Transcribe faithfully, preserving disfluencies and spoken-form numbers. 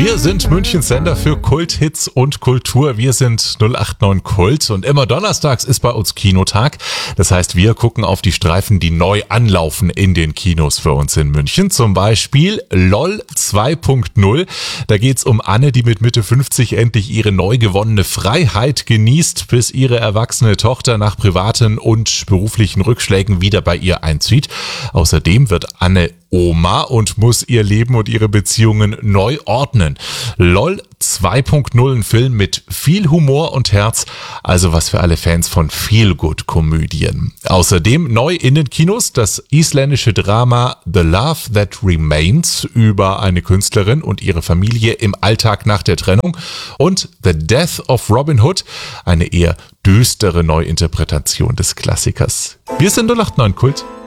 Wir sind Münchens Sender für Kulthits und Kultur. Wir sind null acht neun Kult und immer donnerstags ist bei uns Kinotag. Das heißt, wir gucken auf die Streifen, die neu anlaufen in den Kinos für uns in München. Zum Beispiel LOL zwei Punkt null. Da geht's um Anne, die mit Mitte fünfzig endlich ihre neu gewonnene Freiheit genießt, bis ihre erwachsene Tochter nach privaten und beruflichen Rückschlägen wieder bei ihr einzieht. Außerdem wird Anne Oma und muss ihr Leben und ihre Beziehungen neu ordnen. LOL zwei Punkt null, ein Film mit viel Humor und Herz, also was für alle Fans von Feel-Good-Komödien. Außerdem neu in den Kinos das isländische Drama The Love That Remains über eine Künstlerin und ihre Familie im Alltag nach der Trennung und The Death of Robin Hood, eine eher düstere Neuinterpretation des Klassikers. Wir sind null acht neun Kult.